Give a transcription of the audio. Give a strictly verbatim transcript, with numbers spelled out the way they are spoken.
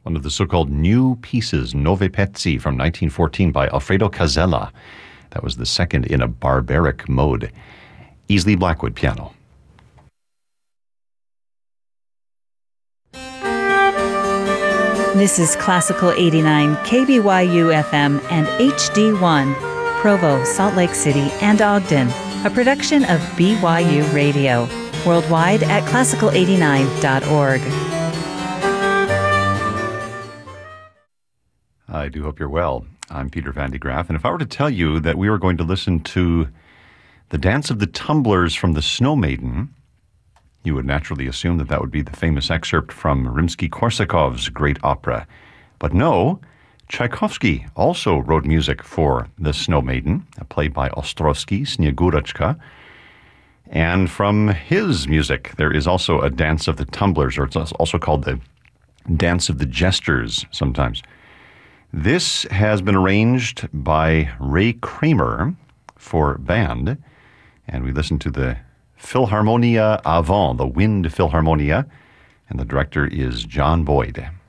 one of the so-called new pieces, Nove Pezzi, from nineteen fourteen by Alfredo Casella. That was the second in a barbaric mode. Easley Blackwood piano. This is Classical eighty-nine, K B Y U F M and H D one, Provo, Salt Lake City, and Ogden, a production of B Y U Radio, worldwide at classical eighty-nine dot org. I do hope you're well. I'm Peter Van de Graaff, and if I were to tell you that we were going to listen to the Dance of the Tumblers from the Snow Maiden, you would naturally assume that that would be the famous excerpt from Rimsky-Korsakov's great opera. But no, Tchaikovsky also wrote music for The Snow Maiden, a play by Ostrovsky, Sniegurочка. And from his music, there is also a Dance of the Tumblers, or it's also called the Dance of the Jesters sometimes. This has been arranged by Ray Kramer for band, and we listen to the Philharmonia Avant, the Wind Philharmonia, and the director is John Boyd.